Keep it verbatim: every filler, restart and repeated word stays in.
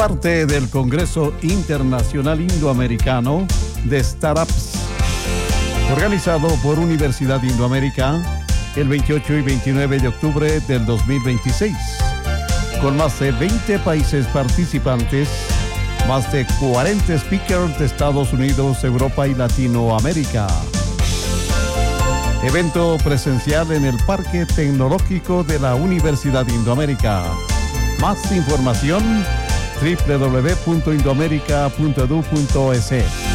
parte del Congreso Internacional Indoamericano de Startups, organizado por Universidad Indoamérica el veintiocho y veintinueve de octubre del dos mil veintiséis, con más de veinte países participantes, más de cuarenta speakers de Estados Unidos, Europa y Latinoamérica. Evento presencial en el Parque Tecnológico de la Universidad Indoamérica. Más información, doble u doble u doble u punto indoamerica punto e d u punto es.